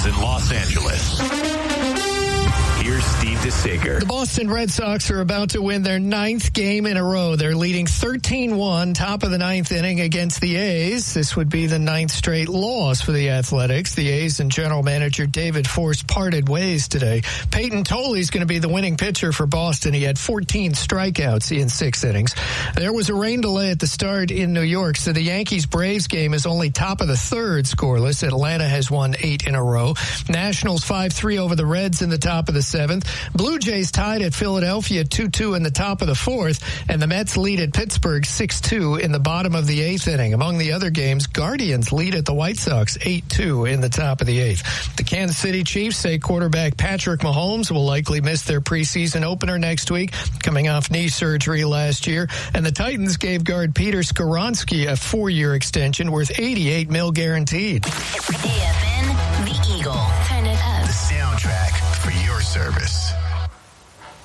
in Los Angeles. Here's Steve DeSager. The Boston Red Sox are about to win their 9th game in a row. They're leading 13-1, top of the 9th inning against the A's. This would be the 9th straight loss for the Athletics. The A's and general manager David Forst parted ways today. Peyton Toley's going to be the winning pitcher for Boston. He had 14 strikeouts in 6 innings. There was a rain delay at the start in New York, so the Yankees-Braves game is only top of the 3rd scoreless. Atlanta has won 8 in a row. Nationals 5-3 over the Reds in the top of the 7th. Blue Jays tied at Philadelphia 2-2 in the top of the 4th, and the Mets lead at Pittsburgh 6-2 in the bottom of the 8th inning. Among the other games, Guardians lead at the White Sox 8-2 in the top of the 8th. The Kansas City Chiefs say quarterback Patrick Mahomes will likely miss their preseason opener next week, coming off knee surgery last year, and the Titans gave guard Peter Skoronski a 4-year extension worth $88 million guaranteed. AFN, The Eagle. Turn it up. The soundtrack for your service.